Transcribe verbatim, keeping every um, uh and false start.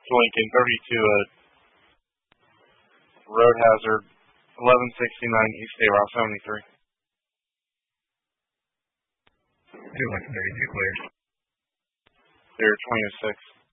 Lincoln, thirty-two at Road Hazard, eleven sixty-nine East State Route seventy-three. two Lincoln thirty-two clear. Clear twenty oh six.